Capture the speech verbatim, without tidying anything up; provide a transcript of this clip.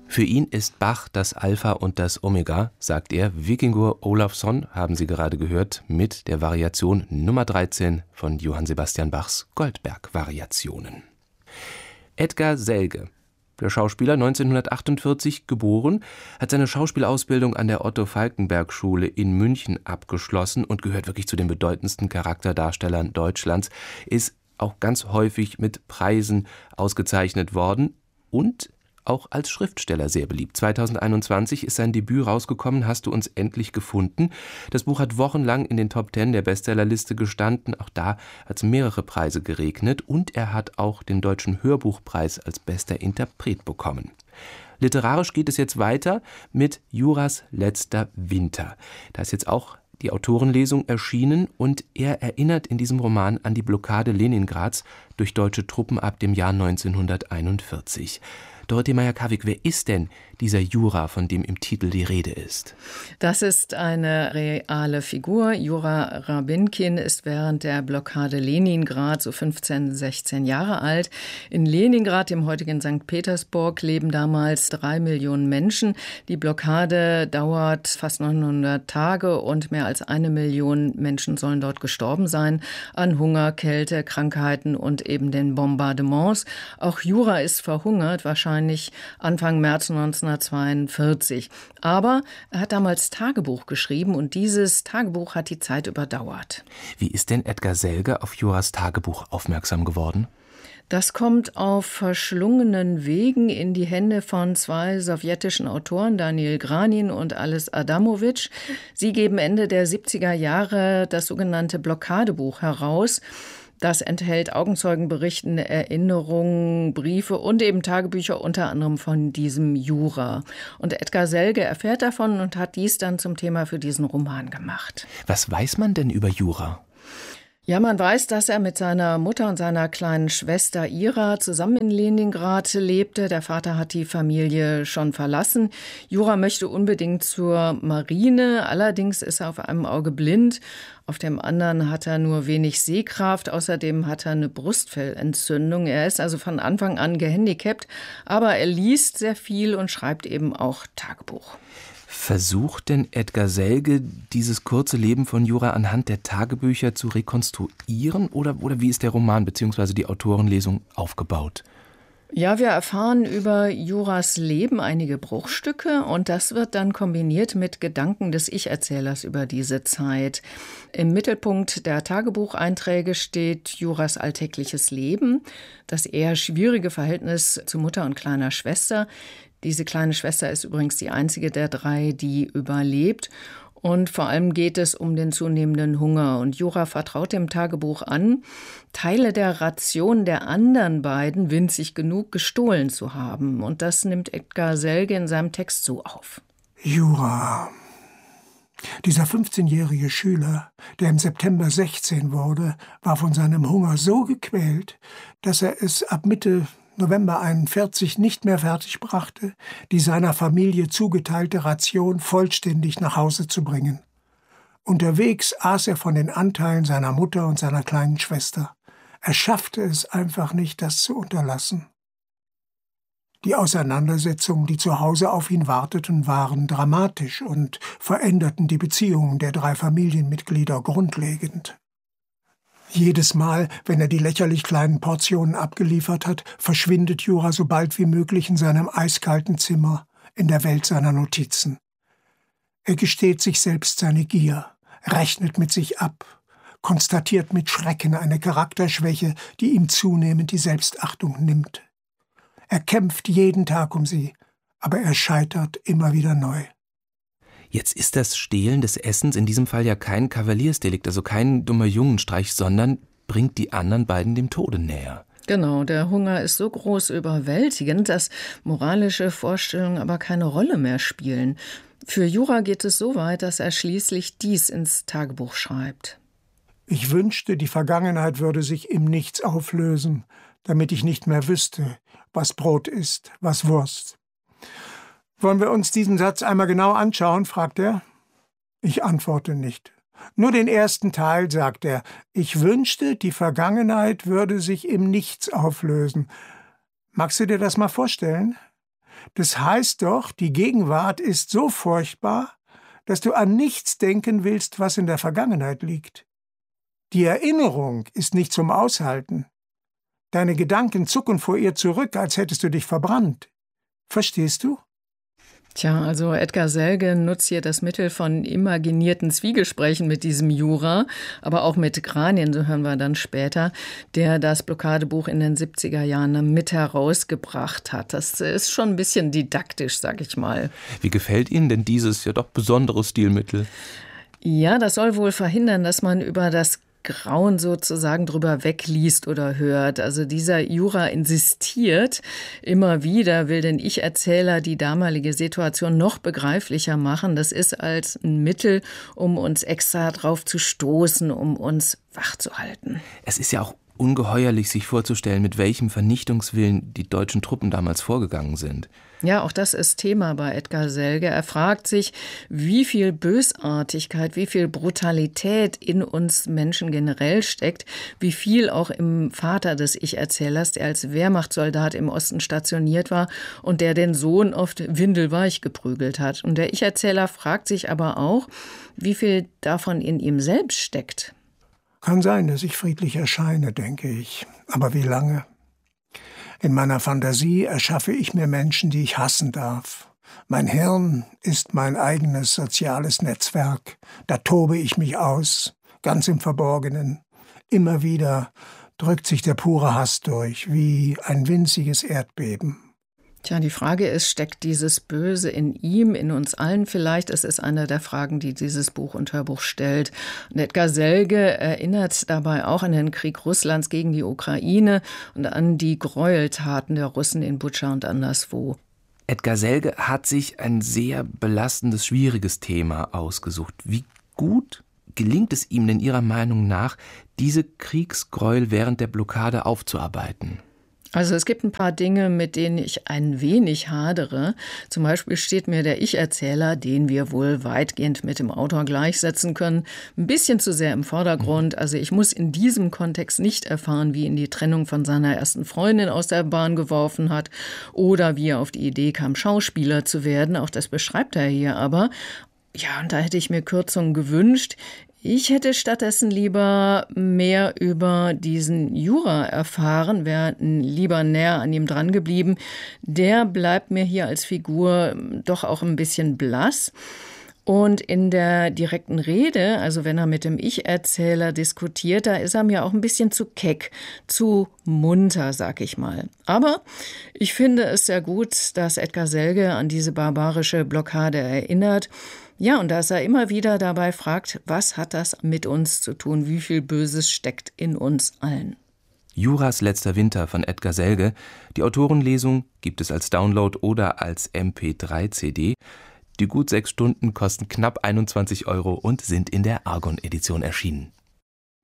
Für ihn ist Bach das Alpha und das Omega, sagt er. Víkingur Ólafsson haben Sie gerade gehört mit der Variation Nummer dreizehn von Johann Sebastian Bachs Goldberg-Variationen. Edgar Selge, der Schauspieler, neunzehnhundertachtundvierzig geboren, hat seine Schauspielausbildung an der Otto-Falckenberg-Schule in München abgeschlossen und gehört wirklich zu den bedeutendsten Charakterdarstellern Deutschlands, ist auch ganz häufig mit Preisen ausgezeichnet worden und auch als Schriftsteller sehr beliebt. zweitausendeinundzwanzig ist sein Debüt rausgekommen, Hast du uns endlich gefunden. Das Buch hat wochenlang in den Top Ten der Bestsellerliste gestanden. Auch da hat es mehrere Preise geregnet und er hat auch den Deutschen Hörbuchpreis als bester Interpret bekommen. Literarisch geht es jetzt weiter mit Juras letzter Winter. Da ist jetzt auch die Autorenlesung erschienen und er erinnert in diesem Roman an die Blockade Leningrads durch deutsche Truppen ab dem Jahr neunzehnhunderteinundvierzig. Dorothee Meyer-Karwig, wer ist denn dieser Jura, von dem im Titel die Rede ist? Das ist eine reale Figur. Jura Rabinkin ist während der Blockade Leningrad so fünfzehn, sechzehn Jahre alt. In Leningrad, dem heutigen Sankt Petersburg, leben damals drei Millionen Menschen. Die Blockade dauert fast neunhundert Tage und mehr als eine Million Menschen sollen dort gestorben sein an Hunger, Kälte, Krankheiten und eben den Bombardements. Auch Jura ist verhungert, wahrscheinlich Anfang März neunzehnhundertzweiundvierzig. Aber er hat damals Tagebuch geschrieben und dieses Tagebuch hat die Zeit überdauert. Wie ist denn Edgar Selge auf Juras Tagebuch aufmerksam geworden? Das kommt auf verschlungenen Wegen in die Hände von zwei sowjetischen Autoren, Daniel Granin und Alice Adamovich. Sie geben Ende der siebziger Jahre das sogenannte Blockadebuch heraus. Das enthält Augenzeugenberichten, Erinnerungen, Briefe und eben Tagebücher, unter anderem von diesem Jura. Und Edgar Selge erfährt davon und hat dies dann zum Thema für diesen Roman gemacht. Was weiß man denn über Jura? Ja, man weiß, dass er mit seiner Mutter und seiner kleinen Schwester Ira zusammen in Leningrad lebte. Der Vater hat die Familie schon verlassen. Jura möchte unbedingt zur Marine, allerdings ist er auf einem Auge blind. Auf dem anderen hat er nur wenig Sehkraft. Außerdem hat er eine Brustfellentzündung. Er ist also von Anfang an gehandicapt, aber er liest sehr viel und schreibt eben auch Tagebuch. Versucht denn Edgar Selge, dieses kurze Leben von Jura anhand der Tagebücher zu rekonstruieren? Oder, oder wie ist der Roman bzw. die Autorenlesung aufgebaut? Ja, wir erfahren über Juras Leben einige Bruchstücke und das wird dann kombiniert mit Gedanken des Ich-Erzählers über diese Zeit. Im Mittelpunkt der Tagebucheinträge steht Juras alltägliches Leben, das eher schwierige Verhältnis zu Mutter und kleiner Schwester. Diese kleine Schwester ist übrigens die einzige der drei, die überlebt. Und vor allem geht es um den zunehmenden Hunger. Und Jura vertraut dem Tagebuch an, Teile der Ration der anderen beiden, winzig genug, gestohlen zu haben. Und das nimmt Edgar Selge in seinem Text so auf. Jura, dieser fünfzehnjährige Schüler, der im September sechzehn wurde, war von seinem Hunger so gequält, dass er es ab Mitte November einundvierzig nicht mehr fertig brachte, die seiner Familie zugeteilte Ration vollständig nach Hause zu bringen. Unterwegs aß er von den Anteilen seiner Mutter und seiner kleinen Schwester. Er schaffte es einfach nicht, das zu unterlassen. Die Auseinandersetzungen, die zu Hause auf ihn warteten, waren dramatisch und veränderten die Beziehungen der drei Familienmitglieder grundlegend. Jedes Mal, wenn er die lächerlich kleinen Portionen abgeliefert hat, verschwindet Jura so bald wie möglich in seinem eiskalten Zimmer, in der Welt seiner Notizen. Er gesteht sich selbst seine Gier, rechnet mit sich ab, konstatiert mit Schrecken eine Charakterschwäche, die ihm zunehmend die Selbstachtung nimmt. Er kämpft jeden Tag um sie, aber er scheitert immer wieder neu. Jetzt ist das Stehlen des Essens in diesem Fall ja kein Kavaliersdelikt, also kein dummer Jungenstreich, sondern bringt die anderen beiden dem Tode näher. Genau, der Hunger ist so groß überwältigend, dass moralische Vorstellungen aber keine Rolle mehr spielen. Für Jura geht es so weit, dass er schließlich dies ins Tagebuch schreibt. Ich wünschte, die Vergangenheit würde sich im Nichts auflösen, damit ich nicht mehr wüsste, was Brot ist, was Wurst. Wollen wir uns diesen Satz einmal genau anschauen, fragt er. Ich antworte nicht. Nur den ersten Teil, sagt er. Ich wünschte, die Vergangenheit würde sich im Nichts auflösen. Magst du dir das mal vorstellen? Das heißt doch, die Gegenwart ist so furchtbar, dass du an nichts denken willst, was in der Vergangenheit liegt. Die Erinnerung ist nicht zum Aushalten. Deine Gedanken zucken vor ihr zurück, als hättest du dich verbrannt. Verstehst du? Tja, also Edgar Selge nutzt hier das Mittel von imaginierten Zwiegesprächen mit diesem Jura, aber auch mit Granien, so hören wir dann später, der das Blockadebuch in den siebziger Jahren mit herausgebracht hat. Das ist schon ein bisschen didaktisch, sag ich mal. Wie gefällt Ihnen denn dieses ja doch besondere Stilmittel? Ja, das soll wohl verhindern, dass man über das Grauen sozusagen drüber wegliest oder hört. Also dieser Jura insistiert immer wieder, will den Ich-Erzähler die damalige Situation noch begreiflicher machen. Das ist als ein Mittel, um uns extra drauf zu stoßen, um uns wach zu halten. Es ist ja auch ungeheuerlich, sich vorzustellen, mit welchem Vernichtungswillen die deutschen Truppen damals vorgegangen sind. Ja, auch das ist Thema bei Edgar Selge. Er fragt sich, wie viel Bösartigkeit, wie viel Brutalität in uns Menschen generell steckt, wie viel auch im Vater des Ich-Erzählers, der als Wehrmachtssoldat im Osten stationiert war und der den Sohn oft windelweich geprügelt hat. Und der Ich-Erzähler fragt sich aber auch, wie viel davon in ihm selbst steckt. Kann sein, dass ich friedlich erscheine, denke ich. Aber wie lange? In meiner Fantasie erschaffe ich mir Menschen, die ich hassen darf. Mein Hirn ist mein eigenes soziales Netzwerk. Da tobe ich mich aus, ganz im Verborgenen. Immer wieder drückt sich der pure Hass durch, wie ein winziges Erdbeben. Tja, die Frage ist, steckt dieses Böse in ihm, in uns allen vielleicht? Es ist eine der Fragen, die dieses Buch und Hörbuch stellt. Und Edgar Selge erinnert dabei auch an den Krieg Russlands gegen die Ukraine und an die Gräueltaten der Russen in Butscha und anderswo. Edgar Selge hat sich ein sehr belastendes, schwieriges Thema ausgesucht. Wie gut gelingt es ihm denn Ihrer Meinung nach, diese Kriegsgräuel während der Blockade aufzuarbeiten? Also es gibt ein paar Dinge, mit denen ich ein wenig hadere. Zum Beispiel steht mir der Ich-Erzähler, den wir wohl weitgehend mit dem Autor gleichsetzen können, ein bisschen zu sehr im Vordergrund. Also ich muss in diesem Kontext nicht erfahren, wie ihn die Trennung von seiner ersten Freundin aus der Bahn geworfen hat oder wie er auf die Idee kam, Schauspieler zu werden. Auch das beschreibt er hier aber. Ja, und da hätte ich mir Kürzungen gewünscht. Ich hätte stattdessen lieber mehr über diesen Jura erfahren, wäre lieber näher an ihm dran geblieben. Der bleibt mir hier als Figur doch auch ein bisschen blass. Und in der direkten Rede, also wenn er mit dem Ich-Erzähler diskutiert, da ist er mir auch ein bisschen zu keck, zu munter, sag ich mal. Aber ich finde es sehr gut, dass Edgar Selge an diese barbarische Blockade erinnert. Ja, und dass er immer wieder dabei fragt, was hat das mit uns zu tun? Wie viel Böses steckt in uns allen? Juras letzter Winter von Edgar Selge. Die Autorenlesung gibt es als Download oder als M P drei C D. Die gut sechs Stunden kosten knapp einundzwanzig Euro und sind in der Argon-Edition erschienen.